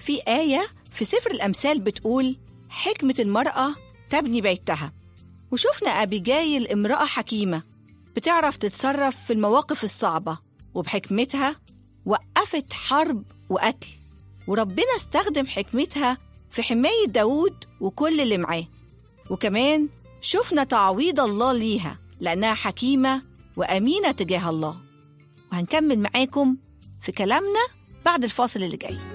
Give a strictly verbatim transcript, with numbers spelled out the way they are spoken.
في آية في سفر الأمثال بتقول حكمة المرأة تبني بيتها، وشفنا أبيجايل امرأة حكيمة بتعرف تتصرف في المواقف الصعبة، وبحكمتها وقفت حرب وقتل، وربنا استخدم حكمتها في حماية داود وكل اللي معاه. وكمان شفنا تعويض الله ليها لأنها حكيمة وأمينة تجاه الله. وهنكمل معاكم في كلامنا بعد الفاصل اللي جاي.